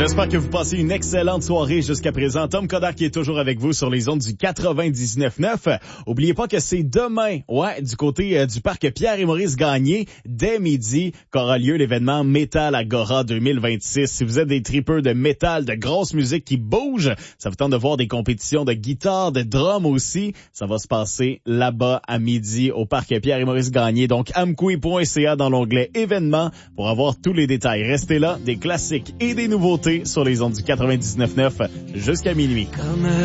J'espère que vous passez une excellente soirée jusqu'à présent. Tom Coder qui est toujours avec vous sur les ondes du 99.9. Oubliez pas que c'est demain, du côté du parc Pierre et Maurice Gagné, dès midi, qu'aura lieu l'événement Metal Agora 2026. Si vous êtes des tripeurs de métal, de grosse musique qui bouge, ça vous tente de voir des compétitions de guitare, de drum aussi, ça va se passer là-bas à midi au parc Pierre et Maurice Gagné. Donc, amkoui.ca dans l'onglet événements pour avoir tous les détails. Restez là, des classiques et des nouveautés sur les ondes du 99.9 jusqu'à minuit.